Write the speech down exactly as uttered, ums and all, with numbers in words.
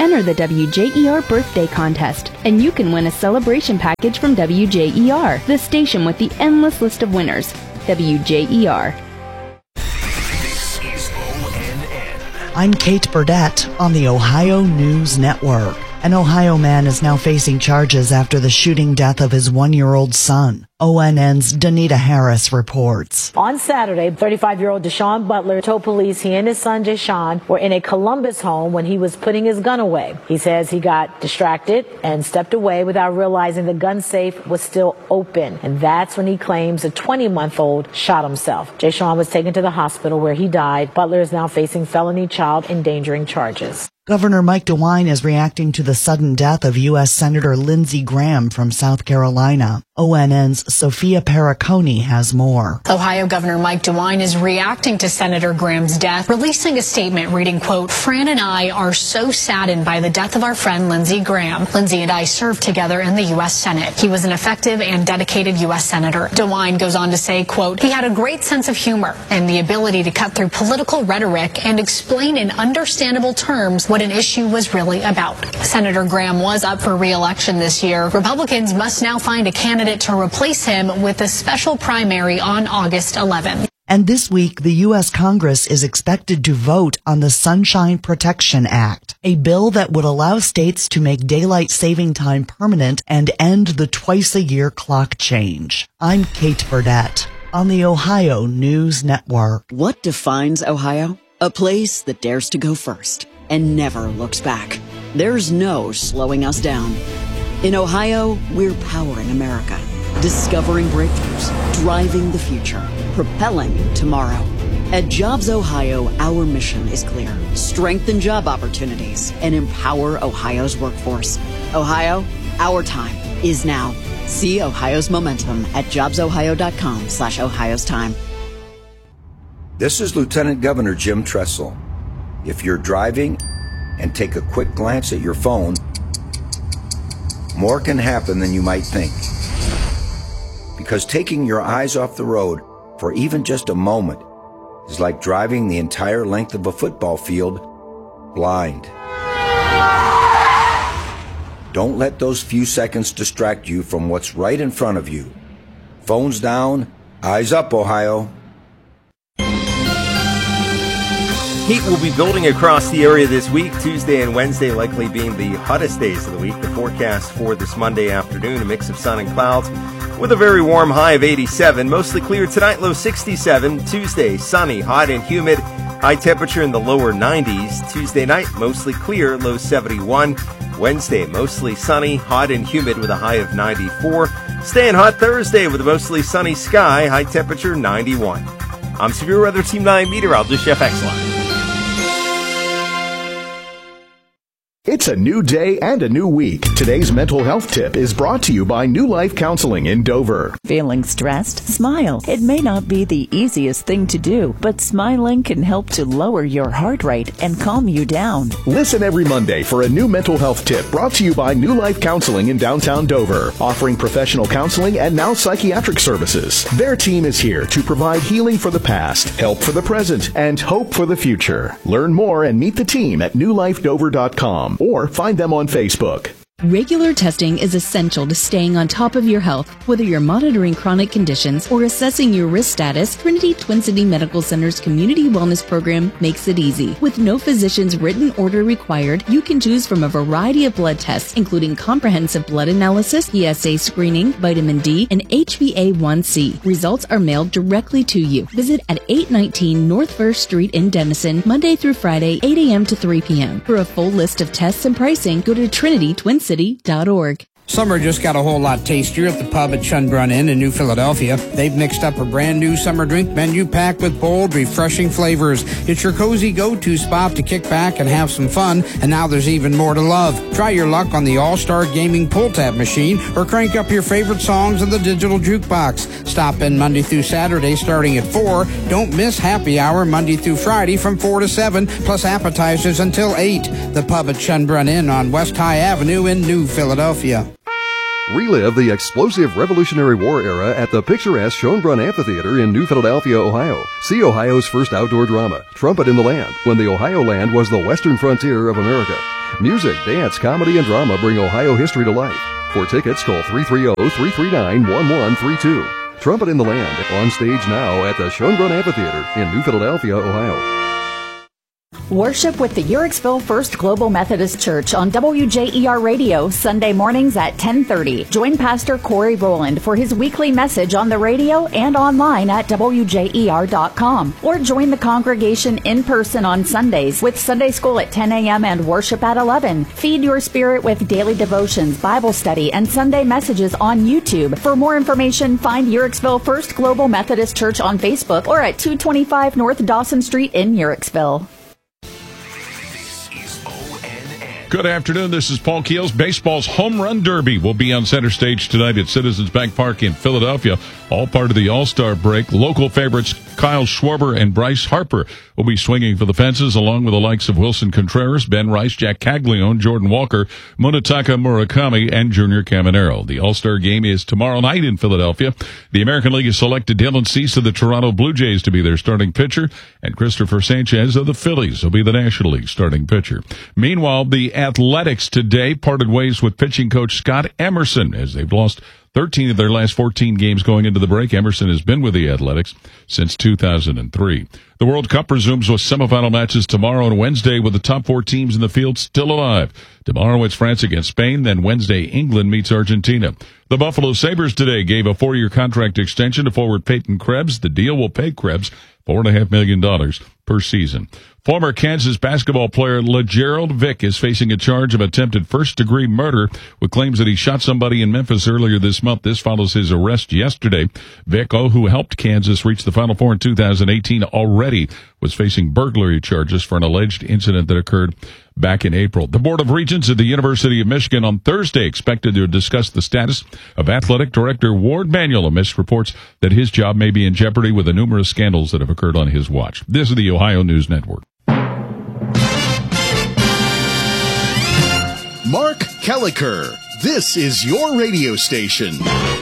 Enter the W J E R Birthday Contest, and you can win a celebration package from W J E R, the station with the endless list of winners. W J E R. This is O N N. I'm Kate Burdett on the Ohio News Network. An Ohio man is now facing charges after the shooting death of his one-year-old son. O N N's Danita Harris reports. On Saturday, thirty-five-year-old Deshaun Butler told police he and his son Deshaun were in a Columbus home when he was putting his gun away. He says he got distracted and stepped away without realizing the gun safe was still open. And that's when he claims a twenty-month-old shot himself. Deshaun was taken to the hospital where he died. Butler is now facing felony child endangering charges. Governor Mike DeWine is reacting to the sudden death of U S Senator Lindsey Graham from South Carolina. O N N's Sophia Perricone has more. Ohio Governor Mike DeWine is reacting to Senator Graham's death, releasing a statement reading, quote, "Fran and I are so saddened by the death of our friend Lindsey Graham. Lindsey and I served together in the U S Senate. He was an effective and dedicated U S Senator." DeWine goes on to say, quote, "He had a great sense of humor and the ability to cut through political rhetoric and explain in understandable terms what an issue was really about." Senator Graham was up for re-election this year. Republicans must now find a candidate to replace him with a special primary on August eleventh. And this week, the U S Congress is expected to vote on the Sunshine Protection Act, a bill that would allow states to make daylight saving time permanent and end the twice-a-year clock change. I'm Kate Burdett on the Ohio News Network. What defines Ohio? A place that dares to go first and never looks back. There's no slowing us down. In Ohio, we're powering America, discovering breakthroughs, driving the future, propelling tomorrow. At Jobs Ohio, our mission is clear. Strengthen job opportunities and empower Ohio's workforce. Ohio, our time is now. See Ohio's momentum at jobsohio.com slash Ohio's time. This is Lieutenant Governor Jim Tressel. If you're driving and take a quick glance at your phone, more can happen than you might think. Because taking your eyes off the road for even just a moment is like driving the entire length of a football field blind. Don't let those few seconds distract you from what's right in front of you. Phones down, eyes up, Ohio. Heat will be building across the area this week, Tuesday and Wednesday likely being the hottest days of the week. The forecast for this Monday afternoon, a mix of sun and clouds with a very warm high of eighty-seven. Mostly clear tonight, low sixty-seven. Tuesday, sunny, hot and humid, high temperature in the lower nineties. Tuesday night, mostly clear, low seventy-one. Wednesday, mostly sunny, hot and humid with a high of ninety-four. Staying hot Thursday with a mostly sunny sky, high temperature ninety-one. I'm Severe Weather Team nine meteorologist Jeff Exline. It's a new day and a new week. Today's mental health tip is brought to you by New Life Counseling in Dover. Feeling stressed? Smile. It may not be the easiest thing to do, but smiling can help to lower your heart rate and calm you down. Listen every Monday for a new mental health tip brought to you by New Life Counseling in downtown Dover, offering professional counseling and now psychiatric services. Their team is here to provide healing for the past, help for the present, and hope for the future. Learn more and meet the team at new life dover dot com. Or find them on Facebook. Regular testing is essential to staying on top of your health. Whether you're monitoring chronic conditions or assessing your risk status, Trinity Twin City Medical Center's Community Wellness Program makes it easy. With no physician's written order required, you can choose from a variety of blood tests, including comprehensive blood analysis, P S A screening, vitamin D, and H b A one c. Results are mailed directly to you. Visit at eight nineteen North First Street in Denison, Monday through Friday, eight a.m. to three p.m. For a full list of tests and pricing, go to trinity twin city dot org. Summer just got a whole lot tastier at the pub at Schönbrunn Inn in New Philadelphia. They've mixed up a brand new summer drink menu packed with bold, refreshing flavors. It's your cozy go-to spot to kick back and have some fun, and now there's even more to love. Try your luck on the All-Star Gaming pull-tab machine or crank up your favorite songs on the digital jukebox. Stop in Monday through Saturday starting at four. Don't miss happy hour Monday through Friday from four to seven, plus appetizers until eight. The pub at Schönbrunn Inn on West High Avenue in New Philadelphia. Relive the explosive Revolutionary War era at the picturesque Schönbrunn Amphitheater in New Philadelphia, Ohio. See Ohio's first outdoor drama, Trumpet in the Land, when the Ohio land was the western frontier of America. Music, dance, comedy, and drama bring Ohio history to life. For tickets, call three three zero, three three nine, one one three two. Trumpet in the Land, on stage now at the Schönbrunn Amphitheater in New Philadelphia, Ohio. Worship with the Uhrichsville First Global Methodist Church on W J E R Radio, Sunday mornings at ten thirty. Join Pastor Corey Rowland for his weekly message on the radio and online at W J E R dot com. Or join the congregation in person on Sundays with Sunday school at ten a.m. and worship at eleven. Feed your spirit with daily devotions, Bible study, and Sunday messages on YouTube. For more information, find Uhrichsville First Global Methodist Church on Facebook or at two twenty-five North Dawson Street in Uhrichsville. Good afternoon. This is Paul Keels. Baseball's Home Run Derby will be on center stage tonight at Citizens Bank Park in Philadelphia. All part of the All-Star break. Local favorites Kyle Schwarber and Bryce Harper will be swinging for the fences, along with the likes of Wilson Contreras, Ben Rice, Jack Caglione, Jordan Walker, Munetaka Murakami, and Junior Caminero. The All-Star game is tomorrow night in Philadelphia. The American League has selected Dylan Cease of the Toronto Blue Jays to be their starting pitcher, and Christopher Sanchez of the Phillies will be the National League starting pitcher. Meanwhile, the Athletics today parted ways with pitching coach Scott Emerson as they've lost thirteen of their last fourteen games going into the break. Emerson has been with the Athletics since two thousand three. The World Cup resumes with semifinal matches tomorrow and Wednesday with the top four teams in the field still alive. Tomorrow it's France against Spain, then Wednesday England meets Argentina. The Buffalo Sabres today gave a four-year contract extension to forward Peyton Krebs. The deal will pay Krebs four point five million dollars per season. Former Kansas basketball player LeGerald Vick is facing a charge of attempted first-degree murder with claims that he shot somebody in Memphis earlier this month. This follows his arrest yesterday. Vick, oh, who helped Kansas reach the Final Four in two thousand eighteen, already was facing burglary charges for an alleged incident that occurred back in April. The Board of Regents at the University of Michigan on Thursday expected to discuss the status of athletic director Ward Manuel amidst reports that his job may be in jeopardy with the numerous scandals that have occurred on his watch. This is the Ohio News Network. Mark Kelleher, this is your radio station.